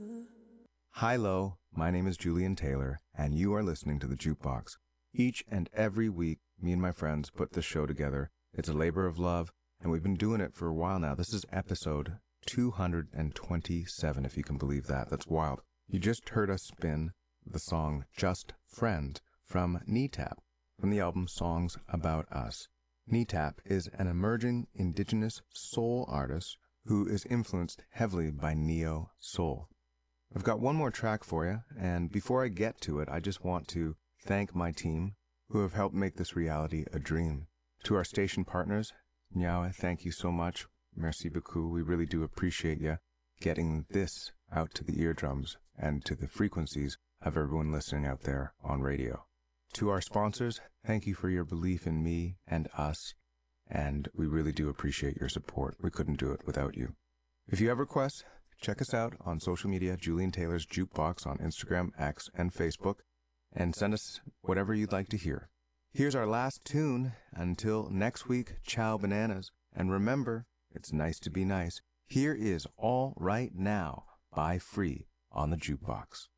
Hi-lo, my name is Julian Taylor, and you are listening to The Jukebox. Each and every week, me and my friends put this show together. It's a labor of love, and we've been doing it for a while now. This is episode 227, if you can believe that. That's wild. You just heard us spin the song Just Friends from Kneetap, from the album Songs About Us. Kneetap is an emerging indigenous soul artist who is influenced heavily by neo-soul. I've got one more track for you, and before I get to it, I just want to thank my team who have helped make this reality a dream. To our station partners, Nyawe, thank you so much. Merci beaucoup. We really do appreciate you getting this out to the eardrums and to the frequencies of everyone listening out there on radio. To our sponsors, thank you for your belief in me and us, and we really do appreciate your support. We couldn't do it without you. If you have requests, check us out on social media, Julian Taylor's Jukebox on Instagram, X, and Facebook, and send us whatever you'd like to hear. Here's our last tune. Until next week, ciao bananas. And remember, it's nice to be nice. Here is All Right Now by Free on the Jukebox.